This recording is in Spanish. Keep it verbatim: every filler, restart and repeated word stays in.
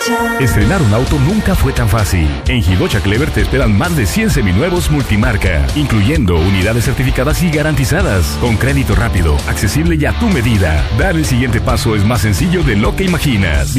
Estrenar un auto nunca fue tan fácil. En Hidocha Clever te esperan más de cien seminuevos multimarca, incluyendo unidades certificadas y garantizadas, con crédito rápido, accesible y a tu medida. Dar el siguiente paso es más sencillo de lo que imaginas.